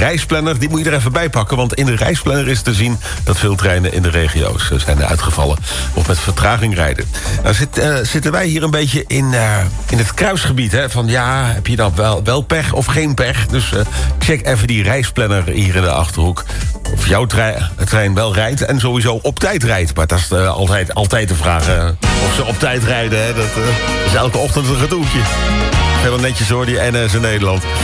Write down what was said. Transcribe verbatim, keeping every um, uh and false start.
reisplanner, die moet je er even bij pakken. Want in de reisplanner is te zien dat veel treinen in de regio's zijn uitgevallen. Of met vertraging rijden. Nou zit, uh, zitten wij hier een beetje in, uh, in het kruisgebied. Hè? Van ja, heb je dan wel, wel pech of geen pech? Dus uh, check even die reisplanner hier in de Achterhoek. Of jouw trein, trein wel rijdt en sowieso op tijd rijdt. Maar dat is uh, altijd, altijd de vraag. Uh, of ze op tijd rijden, hè? Dat uh, is elke ochtend een gedoetje. Helemaal netjes hoor, die N S in Nederland.